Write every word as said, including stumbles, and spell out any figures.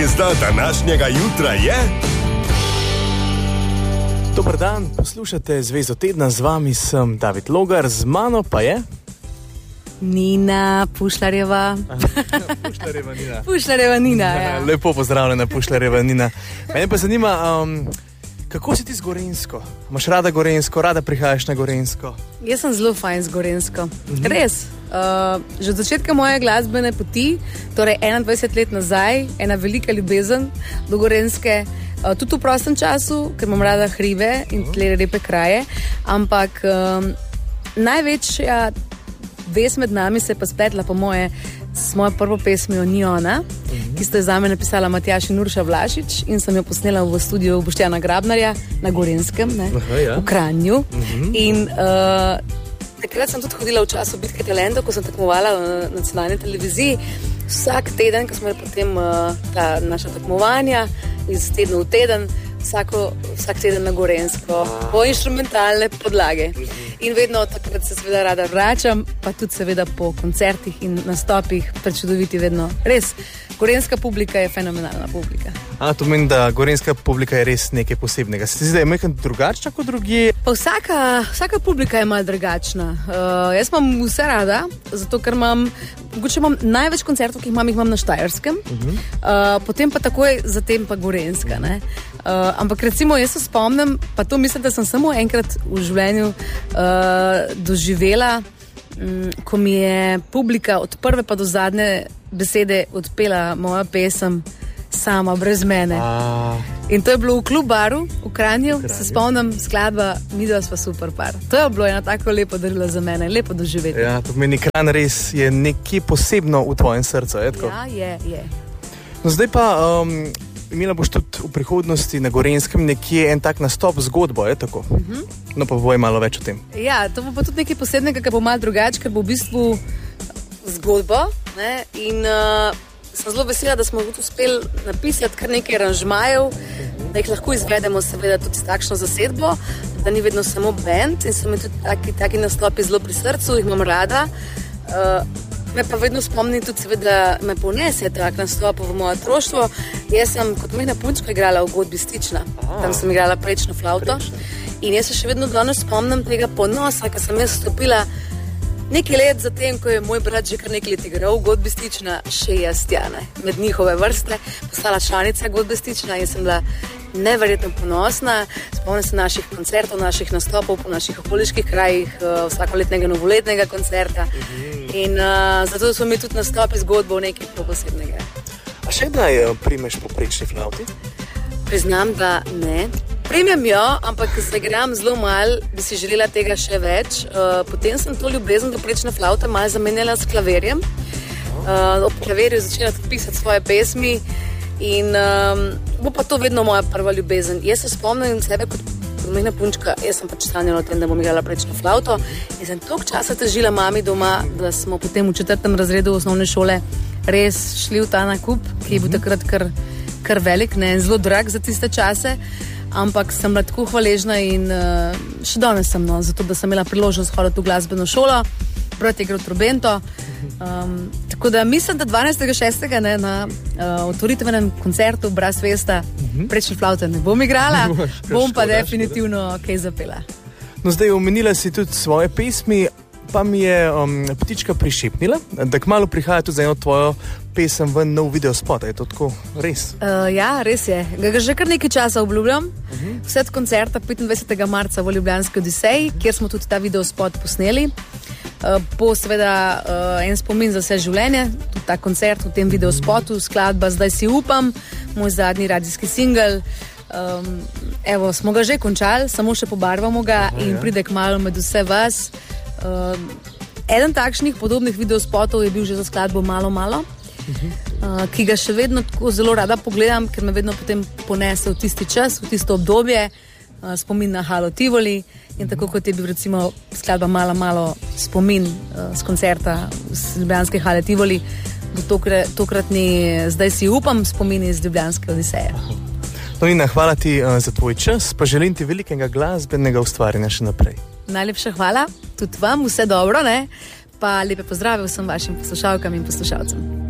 Zvezda današnjega jutra je... Dober dan, poslušate Zvezdo tedna, z vami sem David Logar, z mano pa je... Nina Pušlarjeva. Pušlarjeva Nina. Pušlarjeva Nina, ja. Lepo pozdravljena, Pušlarjeva Nina. Mene pa zanima, um, kako si ti z Gorenjsko? Imaš rada Gorenjsko, rada prihajaš na Gorenjsko? Jaz sem zelo fajn z Gorenjsko. Mhm. Res. Uh, že od začetka moje glasbene poti, torej enaindvajset let nazaj, ena velika ljubezen do Gorenjske. Uh, tudi v prostem času, ker imam rada hribe in tle lepe kraje. Ampak um, največja vez med nami se je pa spletla po moje s mojo prvo pesmijo Ni ona, uh-huh. ki sta jo zame napisala Matjaž in Urša Vlašič in sem jo posnela v studiu Boštjana Grabnarja na Gorenskem, ne, Aha, ja. v Kranju. Uh-huh. In uh, takrat sem tudi hodila v času Bitke talentov, ko sem tekmovala na nacionalni televiziji. Vsak teden, ko smo imeli potem uh, ta naša tekmovanja iz tedna v teden, vsako, vsak teden na Gorenjsko, po inštrumentalne podlage. In vedno takrat se seveda rada vračam, pa tudi seveda po koncertih in nastopih, prečudoviti vedno. Res, gorenjska publika je fenomenalna publika. A, to meni, da gorenjska publika je res nekaj posebnega. Se ti zdi, da je nekaj drugačna kot drugje? Pa vsaka, vsaka publika je malo drugačna. Uh, jaz imam vse rada, zato ker imam, mogoče imam največ koncertov, ki jih imam, jih imam na Štajerskem, uh-huh. uh, potem pa takoj zatem pa Gorenjska, ne. Uh, ampak recimo jaz se spomnim, pa to mislim, da sem samo enkrat v življenju uh, doživela, um, ko mi je publika od prve pa do zadnje besede odpela moja pesem sama, brez mene. A... In to je bilo v klub baru v Kranju, se spomnim, skladba Midva sva super par. To je bilo ena tako lepo darilo za mene, lepo doživeti. Ja, to meni Kranj res je nekje posebno v tvojem srcu, je tako? Ja, je, je. No zdaj pa... Um, imela boš tudi v prihodnosti na Gorenskem nekje en tak nastop zgodbo, je tako? Uh-huh. No pa boj malo več o tem. Ja, to bo pa tudi nekaj posebnega, kar bo malo drugače, ker bo v bistvu zgodba, ne? In uh, sem zelo vesela, da smo tudi uspeli napisati kar nekaj aranžmajev, uh-huh. da jih lahko izvedemo seveda tudi s takšno zasedbo, da ni vedno samo band in so mi tudi taki, taki nastopi zelo pri srcu, jih imam rada. Uh, Me pa vedno spomni tudi seveda, me ponese tak nastop v moje otroštvo. Jaz sem kot majhna punčka igrala v godbi Stična. Aha. Tam sem igrala prečno flavto. Prečno. In jaz se še vedno danes spomnim tega ponosa, ker sem jaz stopila nekaj let zatem, ko je moj brat že kar nekaj let igral v godbi Stična, še jaz tjane, med njihove vrste, postala članica godbe Stična in sem bila neverjetno ponosna. Spomnim se naših koncertov, naših nastopov po naših okoliških krajih, uh, vsakoletnega novoletnega koncerta. In uh, zato so mi tudi nastopi zgodbo nekaj posebnega. A še kdaj primeš po prečni flavti? Priznam, da ne. Primem jo, ampak zaigram zelo malo, bi si želela tega še več. Uh, potem sem to ljubezen do prečne flavte malo zamenjala s klaverjem. Uh, ob klaverju začela tudi pisati svoje pesmi in um, bo pa to vedno moja prva ljubezen. Jaz se spomnim sebe kot majhna punčka, jaz sem pač sanjala o tem, da bom igrala prečno flavto in sem toliko časa težila mami doma, da smo potem v četrtem razredu osnovne šole res šli v ta nakup, ki je bil takrat kar, kar velik, ne, zelo drag za tiste čase, ampak sem bila tako hvaležna in uh, še danes sem, no, zato da sem imela priložnost hoditi v glasbeno šolo, brat je igral trobento. Um, tako da mislim, da dvanajstega šestega ne, na uh, otvoritvenem koncertu Braz Festa uh-huh. prečne flavte ne bom igrala, bom pa definitivno kaj zapela. No zdaj omenila si tudi svoje pesmi, pa mi je um, ptička prišepnila, da kmalu prihaja tudi za eno tvojo pesem v nov videospot. Je to tako res? Uh, ja, res je. Ga že kar nekaj časa obljubljam. Uh-huh. Vse od koncerta petindvajsetega marca v Ljubljanski Odiseji, kjer smo tudi ta videospot posneli. Uh, bo seveda uh, en spomin za vse življenje, tudi ta koncert v tem videospotu, skladba Zdaj si upam, moj zadnji radijski singel. Um, evo, smo ga že končali, samo še pobarvamo ga. Aha, in ja. Pride kmalu med vse vas. Uh, eden takšnih podobnih videospotov je bil že za skladbo Malo, malo, uh-huh. uh, ki ga še vedno tako zelo rada pogledam, ker me vedno potem ponese v tisti čas, v tisto obdobje, uh, spomin na Halo Tivoli. In tako kot je bil recimo skladba Malo, malo spomin uh, z koncerta z Ljubljanske Hale Tivoli, bo tokrat, tokratni Zdaj si upam spomin iz Ljubljanske Odiseje. No Nina, hvala ti uh, za tvoj čas, pa želim ti velikega glasbenega ustvarjanja še naprej. Najlepša hvala, tudi vam vse dobro, ne? Pa lepe pozdrave vsem vašim poslušalkam in poslušalcem.